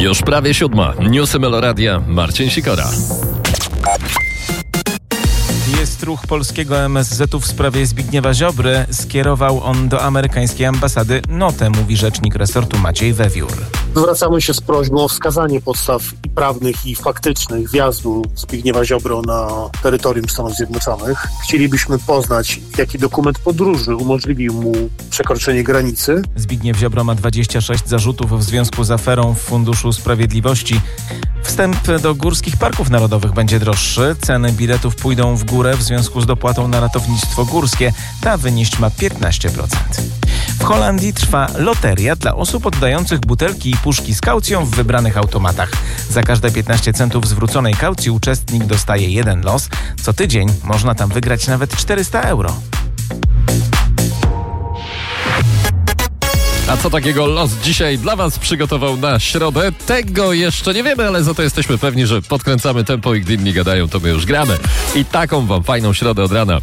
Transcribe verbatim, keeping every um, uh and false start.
Już prawie siódma. Newsy Meloradia. Marcin Sikora. Jest ruch polskiego M S Z-u w sprawie Zbigniewa Ziobry. Skierował on do amerykańskiej ambasady notę, mówi rzecznik resortu Maciej Wewiór. Zwracamy się z prośbą o wskazanie podstaw prawnych i faktycznych wjazdu Zbigniewa Ziobry na terytorium Stanów Zjednoczonych. Chcielibyśmy poznać, jaki dokument podróży umożliwił mu przekroczenie granicy. Zbigniew Ziobro ma dwadzieścia sześć zarzutów w związku z aferą w Funduszu Sprawiedliwości. Wstęp do górskich parków narodowych będzie droższy. Ceny biletów pójdą w górę w związku z dopłatą na ratownictwo górskie. Ta wynieść ma piętnaście procent. W Holandii trwa loteria dla osób oddających butelki i puszki z kaucją w wybranych automatach. Za każde piętnaście centów zwróconej kaucji uczestnik dostaje jeden los. Co tydzień można tam wygrać nawet czterysta euro. A co takiego los dzisiaj dla Was przygotował na środę? Tego jeszcze nie wiemy, ale za to jesteśmy pewni, że podkręcamy tempo i gdy inni gadają, to my już gramy. I taką Wam fajną środę od rana